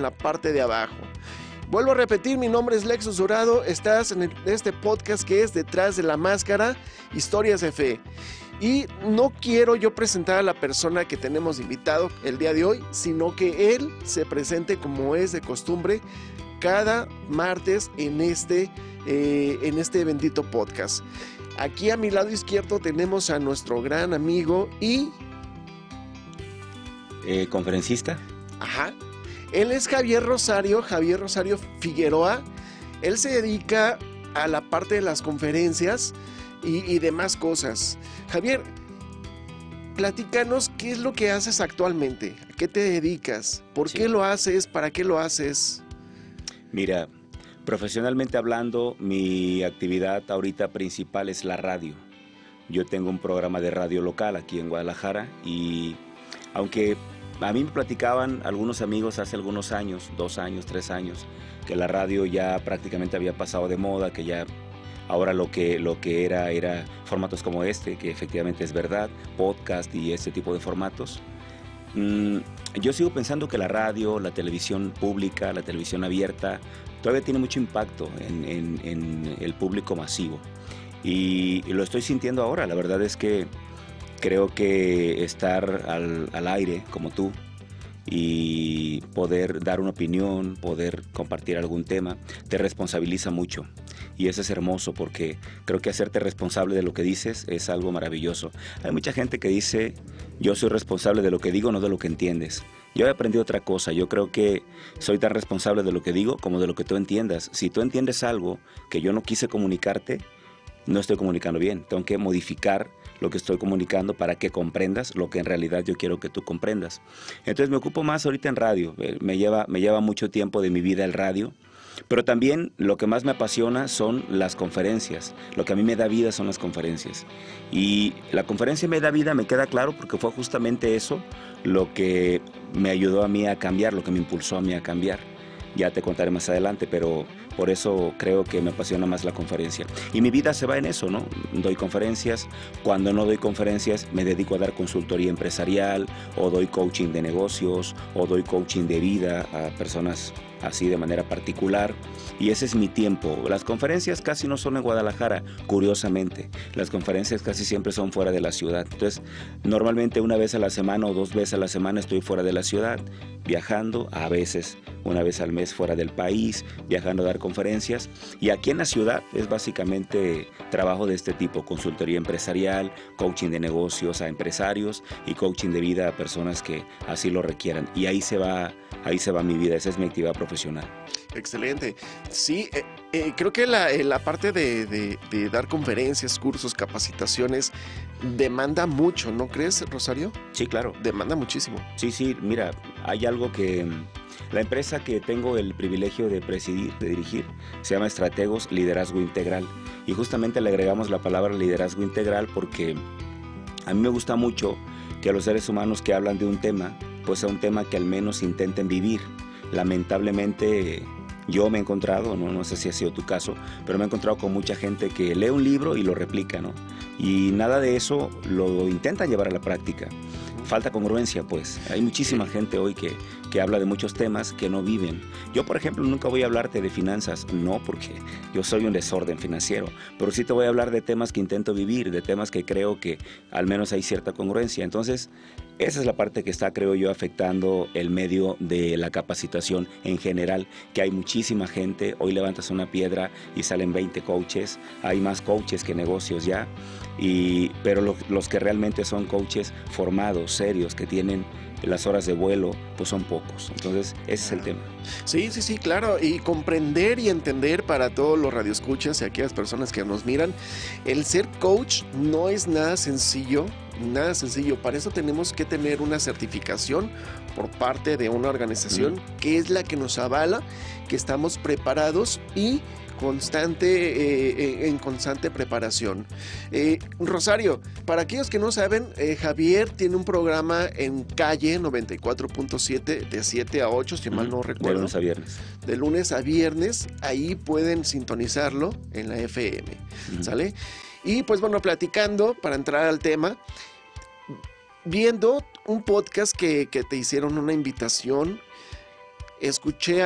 la parte de abajo. Vuelvo a repetir, mi nombre es Lexus Dorado, estás en este podcast que es Detrás de la Máscara, Historias de Fe. Y no quiero yo presentar a la persona que tenemos invitado el día de hoy, sino que él se presente como es de costumbre cada martes en este bendito podcast. Aquí a mi lado izquierdo tenemos a nuestro gran amigo y... conferencista. Ajá. Él es Javier Rosario Figueroa. Él se dedica a la parte de las conferencias y demás cosas. Javier, platícanos qué es lo que haces actualmente, a qué te dedicas, por qué lo haces, para qué lo haces. Mira, profesionalmente hablando, mi actividad ahorita principal es la radio. Yo tengo un programa de radio local aquí en Guadalajara y aunque a mí me platicaban algunos amigos hace algunos años, 2 años, 3 años, que la radio ya prácticamente había pasado de moda, que ya ahora lo que era formatos como este, que efectivamente es verdad, podcast y este tipo de formatos. Yo sigo pensando que la radio, la televisión pública, la televisión abierta, todavía tiene mucho impacto en el público masivo. Y lo estoy sintiendo ahora. La verdad es que creo que estar al aire como tú y poder dar una opinión, poder compartir algún tema, te responsabiliza mucho. Y eso es hermoso porque creo que hacerte responsable de lo que dices es algo maravilloso. Hay mucha gente que dice, yo soy responsable de lo que digo, no de lo que entiendes. Yo he aprendido otra cosa, yo creo que soy tan responsable de lo que digo como de lo que tú entiendas. Si tú entiendes algo que yo no quise comunicarte, no estoy comunicando bien. Tengo que modificar lo que estoy comunicando para que comprendas lo que en realidad yo quiero que tú comprendas. Entonces me ocupo más ahorita en radio. Me lleva mucho tiempo de mi vida el radio. Pero también lo que más me apasiona son las conferencias. Lo que a mí me da vida son las conferencias. Y la conferencia me da vida, me queda claro, porque fue justamente eso lo que me ayudó a mí a cambiar, lo que me impulsó a mí a cambiar. Ya te contaré más adelante, pero por eso creo que me apasiona más la conferencia. Y mi vida se va en eso, ¿no? Doy conferencias. Cuando no doy conferencias, me dedico a dar consultoría empresarial, o doy coaching de negocios, o doy coaching de vida a personas así de manera particular. Y ese es mi tiempo. Las conferencias casi no son en Guadalajara, curiosamente. Las conferencias casi siempre son fuera de la ciudad. Entonces, normalmente una vez a la semana o 2 veces a la semana estoy fuera de la ciudad, viajando, a veces una vez al mes fuera del país, viajando a dar conferencias. Y aquí en la ciudad es básicamente trabajo de este tipo, consultoría empresarial, coaching de negocios a empresarios y coaching de vida a personas que así lo requieran. Y ahí se va mi vida, esa es mi actividad profesional. Excelente. Sí, creo que la parte de dar conferencias, cursos, capacitaciones, demanda mucho, ¿no crees, Rosario? Sí, claro. Demanda muchísimo. Sí, mira, hay algo que... La empresa que tengo el privilegio de presidir, de dirigir, se llama Estrategos Liderazgo Integral. Y justamente le agregamos la palabra liderazgo integral porque a mí me gusta mucho que los seres humanos que hablan de un tema, pues sea un tema que al menos intenten vivir. Lamentablemente yo me he encontrado, no sé si ha sido tu caso, pero me he encontrado con mucha gente que lee un libro y lo replica, ¿no? Y nada de eso lo intentan llevar a la práctica. Falta congruencia, pues. Hay muchísima gente hoy que habla de muchos temas que no viven. Yo, por ejemplo, nunca voy a hablarte de finanzas, no porque yo soy un desorden financiero, pero sí te voy a hablar de temas que intento vivir, de temas que creo que al menos hay cierta congruencia. Entonces, esa es la parte que está, creo yo, afectando el medio de la capacitación en general, que hay muchísima gente. Hoy levantas una piedra y salen 20 coaches. Hay más coaches que negocios ya. Pero los que realmente son coaches formados, serios, que tienen las horas de vuelo, pues son pocos. Entonces, ese es el tema. Sí, claro. Y comprender y entender para todos los radioescuchas y aquellas personas que nos miran, el ser coach no es nada sencillo. Nada sencillo, para eso tenemos que tener una certificación por parte de una organización que es la que nos avala, que estamos preparados y en constante preparación. Rosario, para aquellos que no saben, Javier tiene un programa en Calle 94.7 de 7 a 8, si mal no recuerdo. De lunes a viernes. De lunes a viernes, ahí pueden sintonizarlo en la FM, ¿sale? Y pues bueno, platicando, para entrar al tema, viendo un podcast que te hicieron una invitación, escuché